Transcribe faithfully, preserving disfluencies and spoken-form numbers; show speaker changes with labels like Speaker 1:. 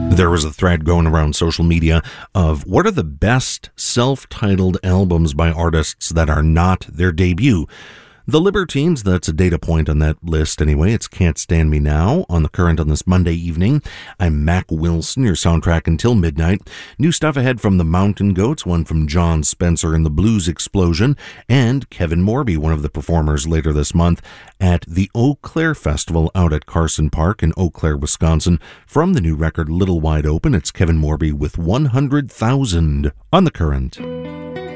Speaker 1: There was a thread going around social media of what are the best self-titled albums by artists that are not their debut. The Libertines, that's a data point on that list anyway. It's Can't Stand Me Now on The Current on this Monday evening. I'm Mac Wilson, your soundtrack until midnight. New stuff ahead from the Mountain Goats, one from John Spencer and the Blues Explosion, and Kevin Morby, one of the performers later this month at the Eau Claire Festival out at Carson Park in Eau Claire, Wisconsin. From the new record Little Wide Open, it's Kevin Morby with one hundred thousand on The Current.